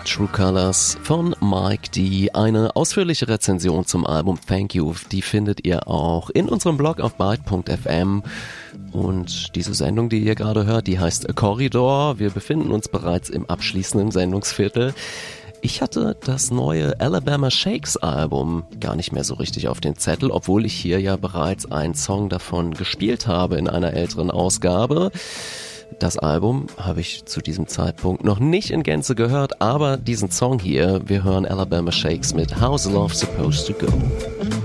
True Colors von Mike D. Eine ausführliche Rezension zum Album Thank You, die findet ihr auch in unserem Blog auf byte.fm. Und diese Sendung, die ihr gerade hört, die heißt Corridor. Wir befinden uns bereits im abschließenden Sendungsviertel. Ich hatte das neue Alabama Shakes Album gar nicht mehr so richtig auf den Zettel, obwohl ich hier ja bereits einen Song davon gespielt habe in einer älteren Ausgabe. Das Album habe ich zu diesem Zeitpunkt noch nicht in Gänze gehört, aber diesen Song hier, wir hören Alabama Shakes mit How's Love Supposed to Go?